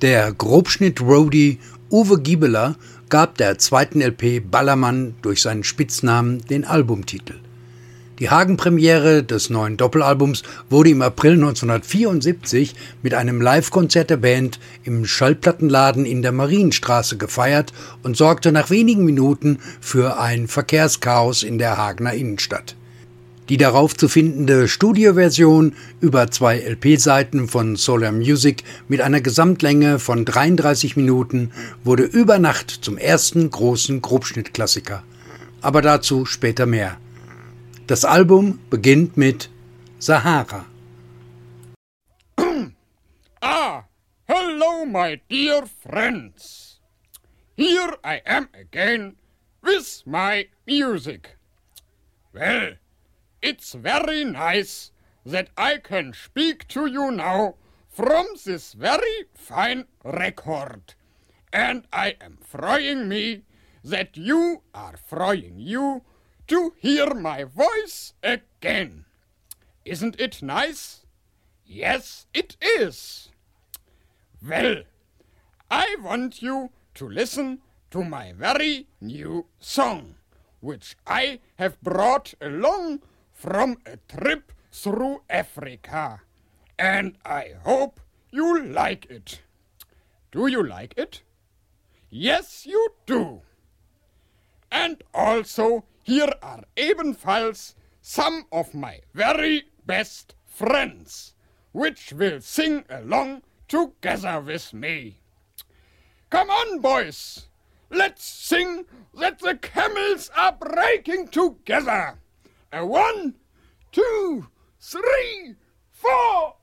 Der Grobschnitt-Roadie Uwe Giebeler gab der zweiten LP Ballermann durch seinen Spitznamen den Albumtitel. Die Hagen-Premiere des neuen Doppelalbums wurde im April 1974 mit einem Live-Konzert der Band im Schallplattenladen in der Marienstraße gefeiert und sorgte nach wenigen Minuten für ein Verkehrschaos in der Hagener Innenstadt. Die darauf zu findende Studioversion über 2 LP-Seiten von Solar Music mit einer Gesamtlänge von 33 Minuten wurde über Nacht zum ersten großen Grobschnittklassiker. Aber dazu später mehr. Das Album beginnt mit Sahara. Hello my dear friends. Here I am again with my music. Well, it's very nice that I can speak to you now from this very fine record. And I am freeing me that you are freeing you to hear my voice again. Isn't it nice? Yes, it is. Well, I want you to listen to my very new song, which I have brought along from a trip through Africa. And I hope you like it. Do you like it? Yes, you do. And also, here are ebenfalls some of my very best friends, which will sing along together with me. Come on, boys, let's sing that the camels are breaking together. 1, 2, 3, 4.